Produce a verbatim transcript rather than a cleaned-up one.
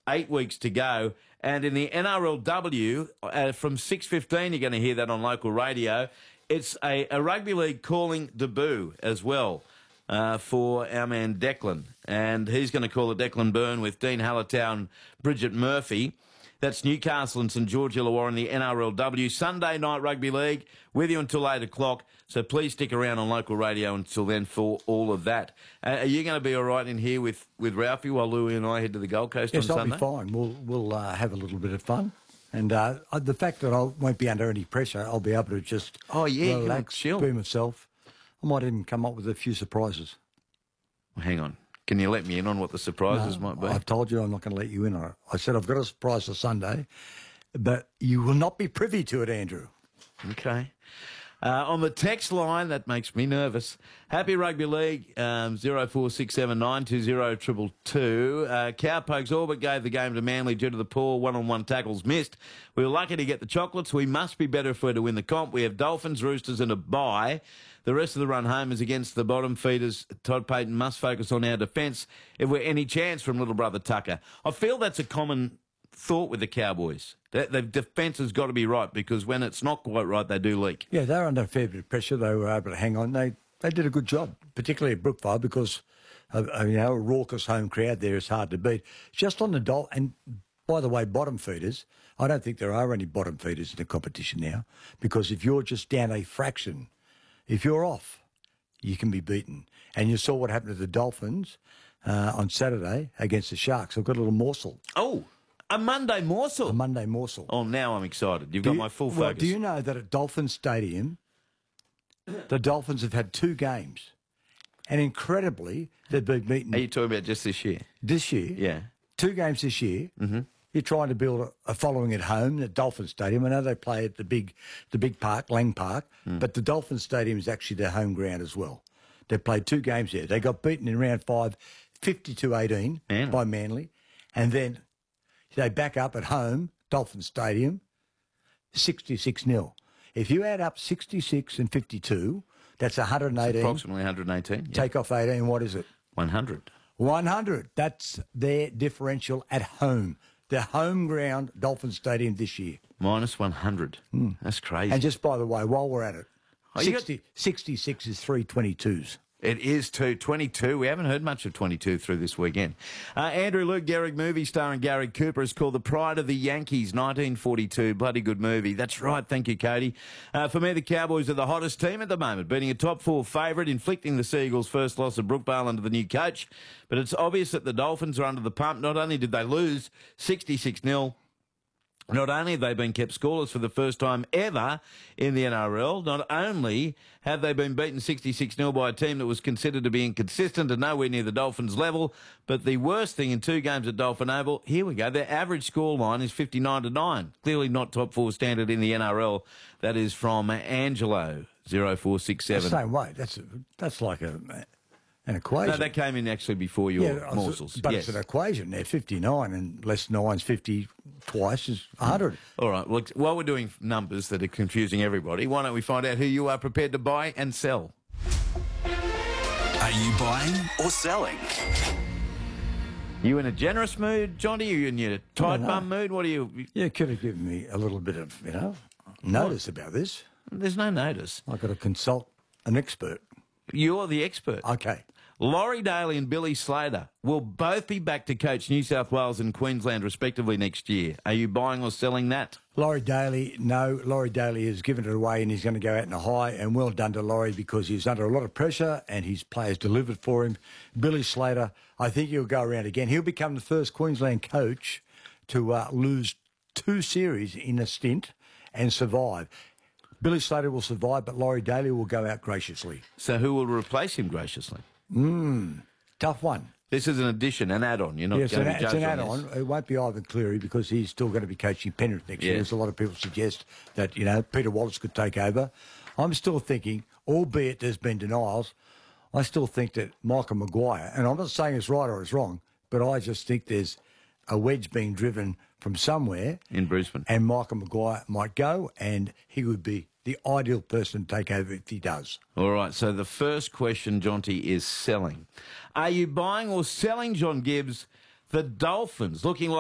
eight weeks to go. And in the N R L W, uh, from six fifteen, you're going to hear that on local radio. It's a, a rugby league calling debut as well uh, for our man Declan. And he's going to call a Declan Byrne with Dean Hallertau and Bridget Murphy. That's Newcastle and St George Illawarra in the N R L W. Sunday night rugby league with you until eight o'clock. So please stick around on local radio until then for all of that. Uh, are you going to be all right in here with, with Ralphie while Louie and I head to the Gold Coast yes, on I'll Sunday? Yes, I'll be fine. We'll, we'll uh, have a little bit of fun. And uh, the fact that I won't be under any pressure, I'll be able to just oh, yeah, relax, chill. be myself. I might even come up with a few surprises. Well, hang on. Can you let me in on what the surprises no, might be? I've told you I'm not going to let you in on it. I said I've got a surprise for Sunday, but you will not be privy to it, Andrew. Okay. Uh, on the text line, that makes me nervous. Happy Rugby League, um, zero four six seven nine two zero two two two. Uh, Cowpokes all but gave the game to Manly due to the poor one-on-one tackles missed. We were lucky to get the chocolates. We must be better if we're to win the comp. We have Dolphins, Roosters and a bye. The rest of the run home is against the bottom feeders. Todd Payton must focus on our defence if we're any chance from little brother Tucker. I feel that's a common thought with the Cowboys. The, the defence has got to be right because when it's not quite right, they do leak. Yeah, they're under a fair bit of pressure. They were able to hang on. They they did a good job, particularly at Brookvale because uh, you know a raucous home crowd there is hard to beat. Just on the Dol and by the way, bottom feeders. I don't think there are any bottom feeders in the competition now because if you're just down a fraction, if you're off, you can be beaten. And you saw what happened to the Dolphins uh, on Saturday against the Sharks. I've got a little morsel. Oh. A Monday morsel? A Monday morsel. Oh, now I'm excited. You've do got you, my full well, focus. Do you know that at Dolphin Stadium, the Dolphins have had two games, and incredibly, they've been beaten. Are you talking about just this year? This year? Yeah. Two games this year. Mm-hmm. You're trying to build a, a following at home at Dolphin Stadium. I know they play at the big, the big park, Lang Park, mm. but the Dolphin Stadium is actually their home ground as well. They've played two games there. They got beaten in round five, fifty-two eighteen Man. by Manly, and then they back up at home, Dolphin Stadium, sixty-six nil. If you add up sixty-six and fifty-two, that's one hundred eighteen. It's approximately one hundred eighteen. Yep. Take off eighteen, what is it? one hundred. one hundred. That's their differential at home. Their home ground, Dolphin Stadium this year. Minus one hundred. Mm. That's crazy. And just by the way, while we're at it, oh, sixty, got... sixty-six is three twenty-twos. It is too. twenty-two. We haven't heard much of twenty-two through this weekend. Uh, Andrew Luke Gehrig movie starring Gary Cooper is called The Pride of the Yankees, nineteen forty-two. Bloody good movie. That's right. Thank you, Cody. Uh, for me, the Cowboys are the hottest team at the moment, beating a top four favourite, inflicting the Seagulls' first loss at Brookvale under the new coach. But it's obvious that the Dolphins are under the pump. Not only did they lose sixty-six nil, not only have they been kept scoreless for the first time ever in the N R L, not only have they been beaten sixty-six nil by a team that was considered to be inconsistent and nowhere near the Dolphins' level, but the worst thing in two games at Dolphin Oval, here we go, their average scoreline is fifty-nine to nine. Clearly not top four standard in the N R L. That is from Angelo, zero four six seven. Same way. That's, a, that's like a... An equation. No, that came in actually before your yeah, morsels. But yes. It's an equation. They're fifty-nine and less nine's fifty twice is one hundred. All right. Well, while we're doing numbers that are confusing everybody, why don't we find out who you are prepared to buy and sell? Are you buying or selling? You in a generous mood, Johnny? Are you in your tight bum mood? What are you... Yeah, could have given me a little bit of, you know, notice what? about this. There's no notice. I've got to consult an expert. You're the expert. Okay. Laurie Daly and Billy Slater will both be back to coach New South Wales and Queensland respectively next year. Are you buying or selling that? Laurie Daly, no. Laurie Daly has given it away and he's going to go out in a high, and well done to Laurie because he's under a lot of pressure and his players delivered for him. Billy Slater, I think he'll go around again. He'll become the first Queensland coach to uh, lose two series in a stint and survive. Billy Slater will survive, but Laurie Daly will go out graciously. So who will replace him graciously? Mm, tough one. This is an addition, an add-on. You're not yes, going an, to be judged it's an on add-on. this. It won't be Ivan Cleary because he's still going to be coaching Penrith next yes. year. There's a lot of people suggest that, you know, Peter Wallace could take over. I'm still thinking, albeit there's been denials, I still think that Michael Maguire, and I'm not saying it's right or it's wrong, but I just think there's a wedge being driven from somewhere. In Brisbane. And Michael Maguire might go, and he would be the ideal person to take over if he does. All right, so the first question, Jonty, is selling. Are you buying or selling, John Gibbs, the Dolphins looking like